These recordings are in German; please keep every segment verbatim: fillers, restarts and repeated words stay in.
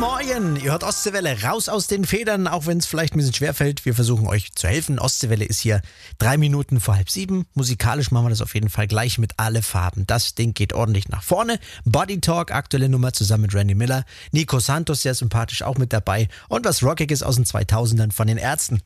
Morgen, ihr hört Ostseewelle, raus aus den Federn, auch wenn es vielleicht ein bisschen schwerfällt. Wir versuchen euch zu helfen. Ostseewelle ist hier drei Minuten vor halb sieben. Musikalisch machen wir das auf jeden Fall gleich mit alle Farben. Das Ding geht ordentlich nach vorne. Body Talk, aktuelle Nummer zusammen mit Randy Miller. Nico Santos, sehr sympathisch, auch mit dabei. Und was Rockiges aus den zweitausendern von den Ärzten.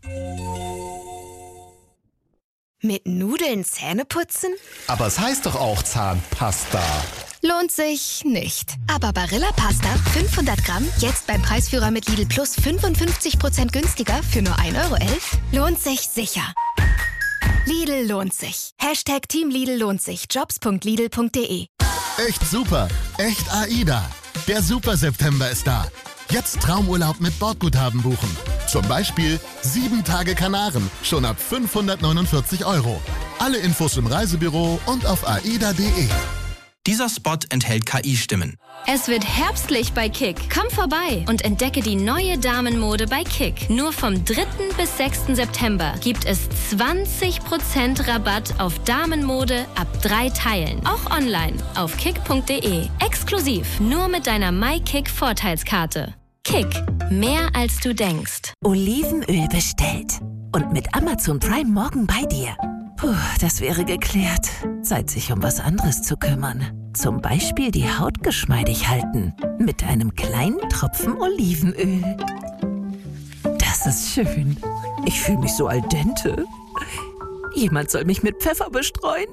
Mit Nudeln Zähne putzen? Aber es heißt doch auch Zahnpasta. Lohnt sich nicht. Aber Barilla Pasta fünfhundert Gramm, jetzt beim Preisführer mit Lidl Plus fünfundfünfzig Prozent günstiger für nur ein Euro elf, lohnt sich sicher. Lidl lohnt sich. Hashtag Team Lidl lohnt sich. jobs punkt lidl punkt de. Echt super. Echt AIDA. Der Super September ist da. Jetzt Traumurlaub mit Bordguthaben buchen. Zum Beispiel sieben Tage Kanaren, schon ab fünfhundertneunundvierzig Euro. Alle Infos im Reisebüro und auf aida punkt de. Dieser Spot enthält K I-Stimmen. Es wird herbstlich bei Kick. Komm vorbei und entdecke die neue Damenmode bei Kick. Nur vom dritten bis sechsten September gibt es zwanzig Prozent Rabatt auf Damenmode ab drei Teilen. Auch online auf kick punkt de. Exklusiv nur mit deiner MyKick-Vorteilskarte. Kick. Mehr als du denkst. Olivenöl bestellt. Und mit Amazon Prime morgen bei dir. Puh, das wäre geklärt. Zeit, sich um was anderes zu kümmern. Zum Beispiel die Haut geschmeidig halten. Mit einem kleinen Tropfen Olivenöl. Das ist schön. Ich fühle mich so al dente. Jemand soll mich mit Pfeffer bestreuen.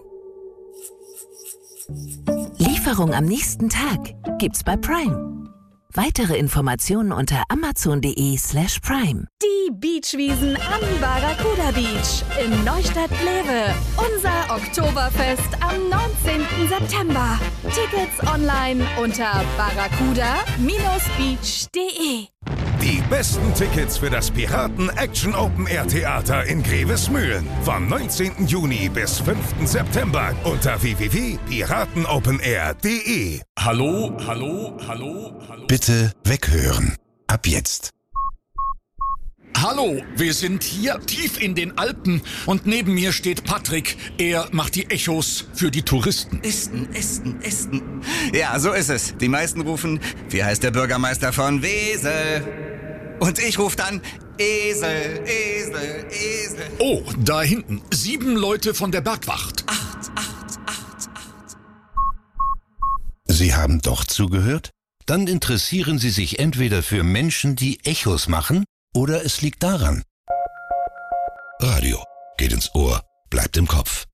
Lieferung am nächsten Tag gibt's bei Prime. Weitere Informationen unter amazon punkt de slash prime. Die Beachwiesen am Barracuda Beach in Neustadt-Glewe. Unser Oktoberfest am neunzehnten September. Tickets online unter barracuda Bindestrich beach punkt de. Die besten Tickets für das Piraten Action Open Air Theater in Grevesmühlen. Vom neunzehnten Juni bis fünften September unter w w w punkt piratenopenair punkt de. Hallo, hallo, hallo, hallo. Bitte weghören. Ab jetzt. Hallo, wir sind hier tief in den Alpen und neben mir steht Patrick. Er macht die Echos für die Touristen. Esten, Esten, Esten. Ja, so ist es. Die meisten rufen, wie heißt der Bürgermeister von Wesel? Und ich rufe dann, Esel, Esel, Esel. Oh, da hinten, sieben Leute von der Bergwacht. Acht, acht, acht, acht. Sie haben doch zugehört? Dann interessieren Sie sich entweder für Menschen, die Echos machen, oder es liegt daran. Radio geht ins Ohr, bleibt im Kopf.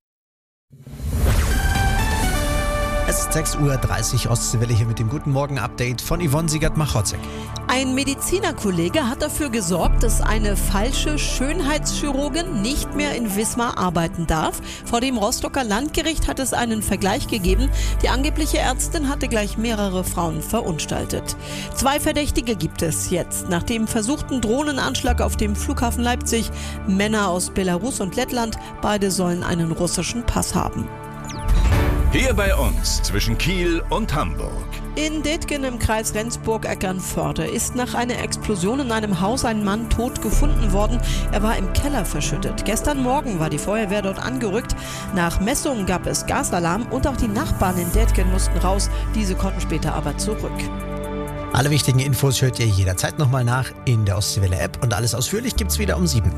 Es ist sechs Uhr dreißig, Ostseewelle hier mit dem Guten Morgen-Update von Yvonne Siegert-Machotzek. Ein Medizinerkollege hat dafür gesorgt, dass eine falsche Schönheitschirurgin nicht mehr in Wismar arbeiten darf. Vor dem Rostocker Landgericht hat es einen Vergleich gegeben. Die angebliche Ärztin hatte gleich mehrere Frauen verunstaltet. Zwei Verdächtige gibt es jetzt. Nach dem versuchten Drohnenanschlag auf dem Flughafen Leipzig, Männer aus Belarus und Lettland, beide sollen einen russischen Pass haben. Hier bei uns zwischen Kiel und Hamburg. In Detgen im Kreis Rendsburg-Eckernförde ist nach einer Explosion in einem Haus ein Mann tot gefunden worden. Er war im Keller verschüttet. Gestern Morgen war die Feuerwehr dort angerückt. Nach Messungen gab es Gasalarm und auch die Nachbarn in Detgen mussten raus. Diese konnten später aber zurück. Alle wichtigen Infos hört ihr jederzeit nochmal nach in der Ostseewelle-App und alles ausführlich gibt's wieder um sieben.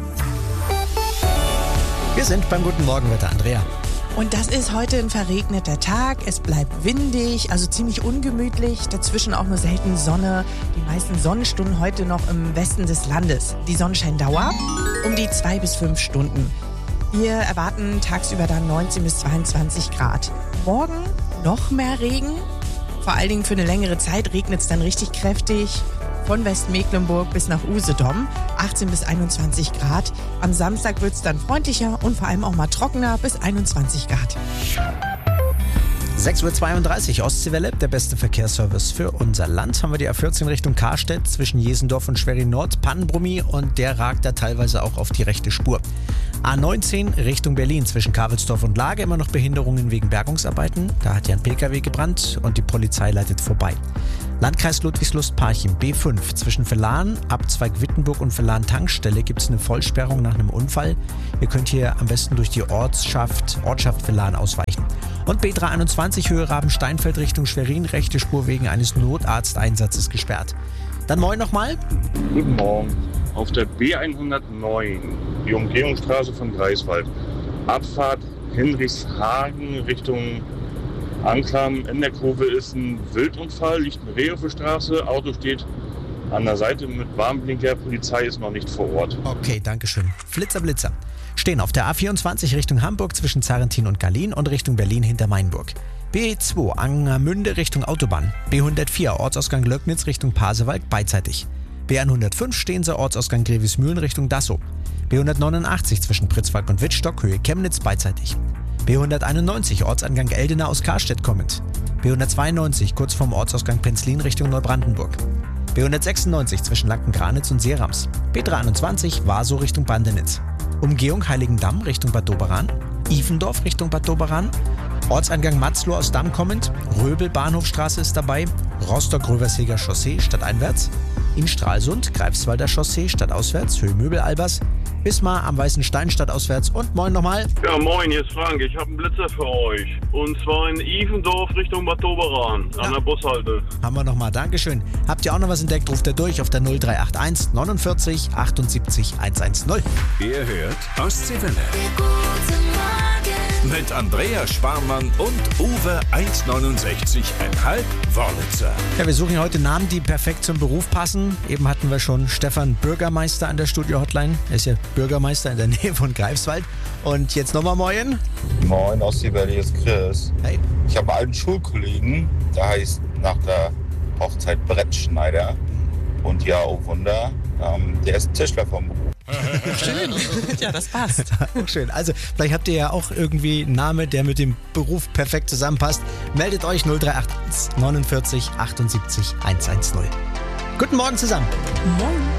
Wir sind beim Guten Morgenwetter, Andrea. Und das ist heute ein verregneter Tag. Es bleibt windig, also ziemlich ungemütlich. Dazwischen auch nur selten Sonne. Die meisten Sonnenstunden heute noch im Westen des Landes. Die Sonnenscheindauer um die zwei bis fünf Stunden. Wir erwarten tagsüber dann neunzehn bis zweiundzwanzig Grad. Morgen noch mehr Regen. Vor allen Dingen für eine längere Zeit regnet es dann richtig kräftig. Von Westmecklenburg bis nach Usedom, achtzehn bis einundzwanzig Grad. Am Samstag wird es dann freundlicher und vor allem auch mal trockener, bis einundzwanzig Grad. sechs Uhr zweiunddreißig, Ostseewelle, der beste Verkehrsservice für unser Land. Haben wir die A vierzehn Richtung Karstedt zwischen Jesendorf und Schwerin-Nord, Pannenbrummi, und der ragt da teilweise auch auf die rechte Spur. A neunzehn Richtung Berlin zwischen Kavelsdorf und Lage, immer noch Behinderungen wegen Bergungsarbeiten. Da hat ja ein Pkw gebrannt und die Polizei leitet vorbei. Landkreis Ludwigslust-Parchim, B fünf zwischen Verlan, Abzweig Wittenburg und Verlan Tankstelle gibt es eine Vollsperrung nach einem Unfall. Ihr könnt hier am besten durch die Ortschaft, Ortschaft Verlan ausweichen. Und B dreihunderteinundzwanzig Höhe Rabensteinfeld Richtung Schwerin, rechte Spur wegen eines Notarzteinsatzes gesperrt. Dann moin nochmal. Guten Morgen. Auf der B hundertneun, die Umgehungsstraße von Greifswald. Abfahrt Hinrichshagen Richtung Anklam. In der Kurve ist ein Wildunfall, liegt eine Reh auf der Straße. Auto steht an der Seite mit Warnblinker. Polizei ist noch nicht vor Ort. Okay, danke schön. Flitzer, Blitzer. Stehen auf der A vierundzwanzig Richtung Hamburg zwischen Zarentin und Garlin und Richtung Berlin hinter Mainburg. B zwei Angermünde Richtung Autobahn. B hundertvier Ortsausgang Löcknitz Richtung Pasewalk beidseitig. B hundertfünf Steenser Ortsausgang Grevismühlen Richtung Dassow. B hundertneunundachtzig zwischen Pritzwalk und Wittstock Höhe Chemnitz beidseitig. B hunderteinundneunzig Ortsangang Eldena aus Karstedt kommend. B hundertzweiundneunzig kurz vorm Ortsausgang Penzlin Richtung Neubrandenburg. B hundertsechsundneunzig zwischen Lackengranitz und Seerams. B dreiundzwanzig Warsow Richtung Bandenitz. Umgehung Heiligendamm Richtung Bad Doberan. Ivendorf Richtung Bad Doberan. Ortseingang Matzloh aus Damm kommend. Röbel Bahnhofstraße ist dabei. Rostock-Röverseger Chaussee stadteinwärts. In Stralsund Greifswalder Chaussee stadtauswärts. Höhe Möbel-Albers. Wismar am Weißen Stein stadtauswärts. Und moin nochmal. Ja, moin, hier ist Frank. Ich habe einen Blitzer für euch. Und zwar in Ivendorf Richtung Bad Doberan, an ja. der Bushalte. Haben wir nochmal. Dankeschön. Habt ihr auch noch was entdeckt? Ruft ihr durch auf der null drei acht eins neunundvierzig achtundsiebzig hundertzehn. Ihr hört Ostseewelle. Mit Andrea Sparmann und Uwe eins neunundsechzig Komma fünf Wörlitzer. Ja, wir suchen heute Namen, die perfekt zum Beruf passen. Eben hatten wir schon Stefan Bürgermeister an der Studio-Hotline. Er ist ja Bürgermeister in der Nähe von Greifswald. Und jetzt nochmal moin. Moin, Ostseewelle, hier ist Chris. Hey. Ich habe einen alten Schulkollegen, der heißt nach der Hochzeit Brettschneider. Und ja, oh Wunder, ähm, der ist Tischler vom Beruf. Schön. Ja, das passt. Schön. Also, vielleicht habt ihr ja auch irgendwie einen Namen, der mit dem Beruf perfekt zusammenpasst. Meldet euch null drei acht eins neunundvierzig achtundsiebzig hundertzehn. Guten Morgen zusammen. Morgen.